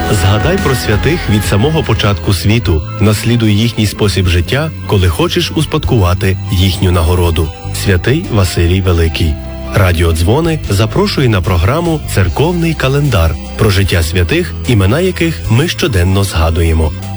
Згадай про святих від самого початку світу, наслідуй їхній спосіб життя, коли хочеш успадкувати їхню нагороду. Святий Василій Великий. Радіо Дзвони запрошує на програму «Церковний календар» про життя святих, імена яких ми щоденно згадуємо.